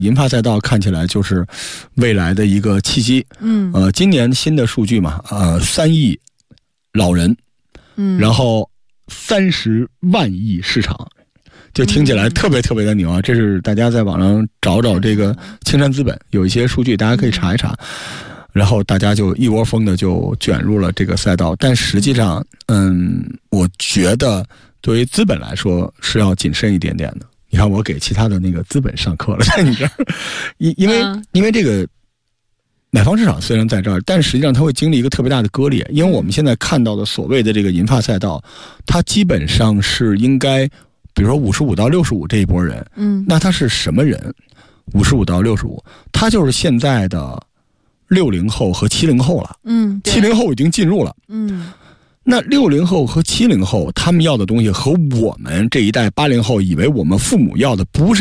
银发赛道看起来就是未来的一个契机。今年新的数据嘛，3亿老人，然后30万亿市场，就听起来特别特别的牛啊！这是大家在网上找找这个青山资本有一些数据，大家可以查一查。然后大家就一窝蜂的就卷入了这个赛道，但实际上，我觉得对于资本来说是要谨慎一点点的。你看，我给其他的那个资本上课了，在你这儿，因为这个买方市场虽然在这儿，但实际上它会经历一个特别大的割裂，因为我们现在看到的所谓的这个银发赛道，它基本上是应该，比如说55到65这一波人，那他是什么人？55到65，他就是现在的60后和70后了，70后已经进入了，那60后和70后他们要的东西和我们这一代80后以为我们父母要的不是